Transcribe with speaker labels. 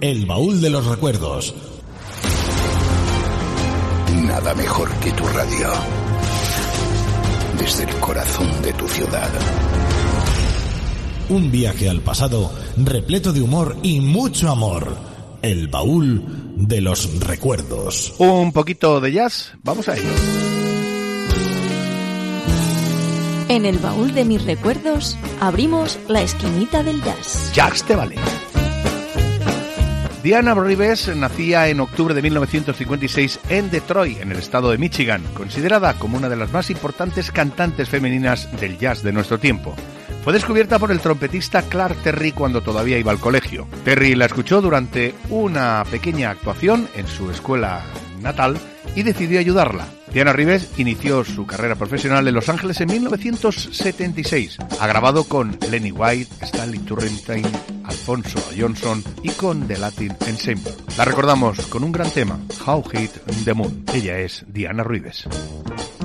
Speaker 1: El baúl de los recuerdos.
Speaker 2: Nada mejor que tu radio. Desde el corazón de tu ciudad.
Speaker 1: Un viaje al pasado repleto de humor y mucho amor. El baúl de los recuerdos.
Speaker 3: Un poquito de jazz, vamos a ello.
Speaker 4: En el baúl de mis recuerdos abrimos la esquinita del jazz.
Speaker 3: Jazz te vale. Diana Rives nacía en octubre de 1956 en Detroit, en el estado de Michigan, considerada como una de las más importantes cantantes femeninas del jazz de nuestro tiempo. Fue descubierta por el trompetista Clark Terry cuando todavía iba al colegio. Terry la escuchó durante una pequeña actuación en su escuela natal y decidió ayudarla. Diana Rives inició su carrera profesional en Los Ángeles en 1976. Ha grabado con Lenny White, Stanley Turrentine, Alfonso Johnson y con The Latin Ensemble. La recordamos con un gran tema, How Hit the Moon. Ella es Diana Rives.